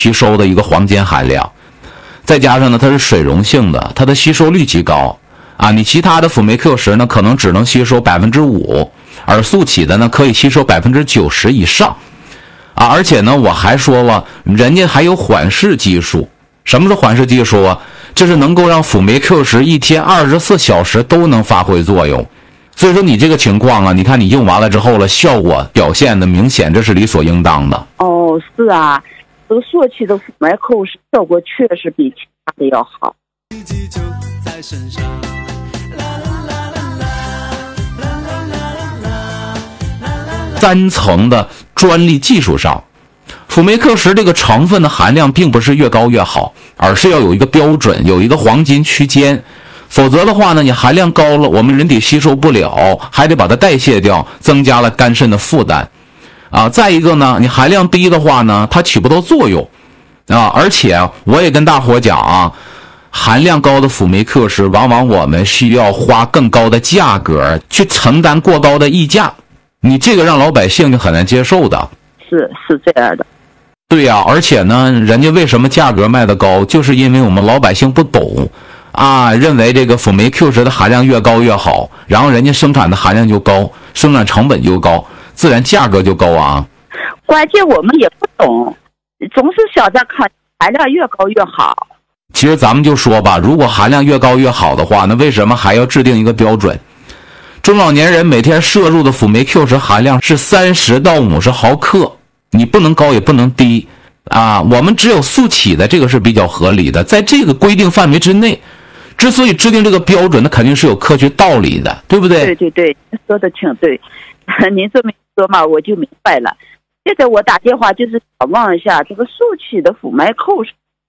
吸收的一个黄金含量。再加上呢，它是水溶性的，它的吸收率极高啊。你其他的辅酶 Q10呢，可能只能吸收5%，而速起的呢，可以吸收90%以上啊。而且呢，我还说了，人家还有缓释技术。什么是缓释技术啊？就是能够让辅酶 Q10一天24小时都能发挥作用。所以说你这个情况啊，你看你用完了之后了，效果表现的明显，这是理所应当的。 哦，是啊，这个缩气的辅酶 Q10效果确实比其他的要好。 3层的专利技术上，辅酶 Q10这个成分的含量并不是越高越好，而是要有一个标准，有一个黄金区间。否则的话呢，你含量高了，我们人体吸收不了，还得把它代谢掉，增加了肝肾的负担啊。再一个呢，你含量低的话呢，它起不到作用啊。而且我也跟大伙讲啊，含量高的辅酶 Q10，往往我们需要花更高的价格去承担过高的溢价，你这个让老百姓就很难接受的。 是这样的。 对呀，而且呢，人家为什么价格卖得高，就是因为我们老百姓不懂啊，认为这个辅酶 Q10的含量越高越好，然后人家生产的含量就高，生产成本就高，自然价格就高啊。 关键我们也不懂，总是想着看含量越高越好。 其实咱们就说吧，如果含量越高越好的话，那为什么还要制定一个标准？中老年人每天摄入的辅酶 Q10含量是30到50毫克，你不能高也不能低啊。我们只有速起的这个是比较合理的，在这个规定范围之内。之所以制定这个标准，那肯定是有科学道理的，对不对？ 对，您说的挺对。您这么说嘛，我就明白了。现在我打电话就是想问一下，这个速起的辅酶 Q10。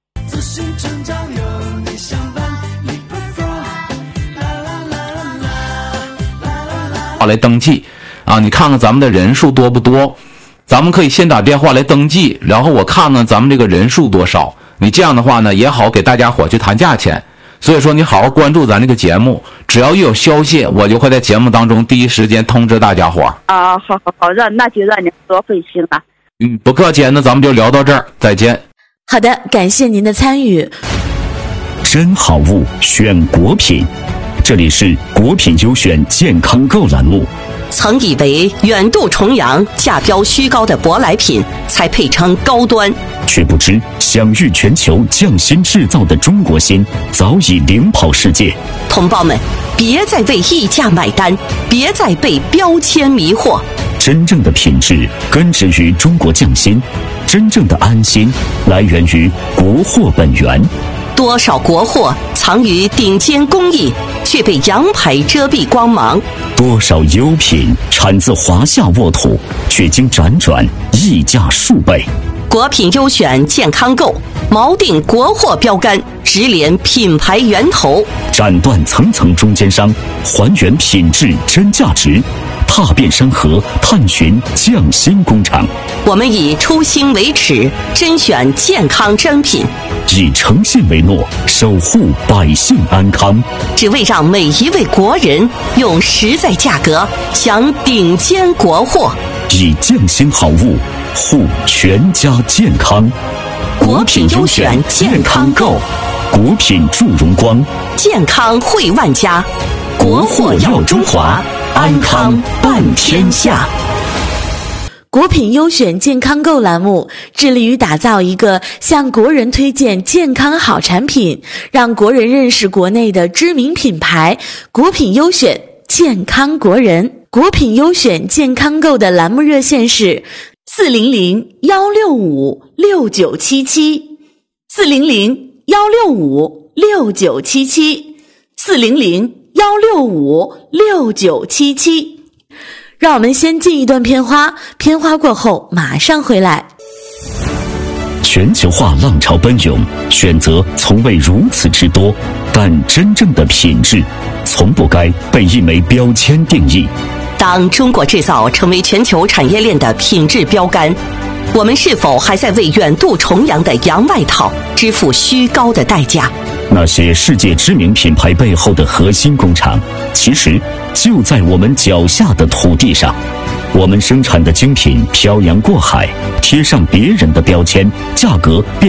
来登记啊，你看看咱们的人数多不多？咱们可以先打电话来登记，然后我看看咱们这个人数多少。你这样的话呢，也好给大家伙去谈价钱。所以说你好好关注咱这个节目，只要一有消息，我就会在节目当中第一时间通知大家伙。 啊，好，那就让您多费心了。 不客气，那咱们就聊到这儿，再见。 好的，感谢您的参与。 真好物选果品，这里是果品优选健康购栏目。 曾以为远渡重洋、价标虚高的舶来品才配称高端， 却不知享誉全球匠心制造的中国心早已领跑世界。 同胞们，别再为溢价买单，别再被标签迷惑。 真正的品质根植于中国匠心，真正的安心来源于国货本源。 多少国货藏于顶尖工艺，却被洋牌遮蔽光芒； 多少优品产自华夏沃土，却经辗转溢价数倍。 果品优选健康购，锚定国货标杆，直连品牌源头， 斩断层层中间商，还原品质真价值，踏遍山河，探寻匠心工厂。 我们以初心为尺，甄选健康真品， 以诚信为诺，守护百姓安康， 只为让每一位国人用实在价格享顶尖国货， 以匠心好物护全家健康。 果品优选健康购， 果品助荣光， 健康惠万家，国货耀中华，安康伴天下。 果品优选健康购栏目致力于打造一个向国人推荐健康好产品，让国人认识国内的知名品牌。果品优选健康国人，果品优选健康购的栏目热线是400-165-6977，400-165-6977，400-165-6977。让我们先进一段片花，片花过后马上回来。 全球化浪潮奔涌，选择从未如此之多，但真正的品质从不该被一枚标签定义。 当中国制造成为全球产业链的品质标杆，我们是否还在为远渡重洋的洋外套支付虚高的代价？ 那些世界知名品牌背后的核心工厂，其实就在我们脚下的土地上。我们生产的精品漂洋过海，贴上别人的标签，价格变